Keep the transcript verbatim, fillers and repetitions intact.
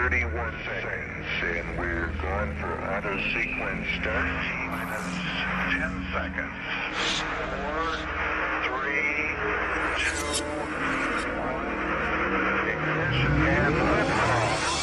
thirty-one seconds, and we're going for auto sequence start. T minus ten seconds.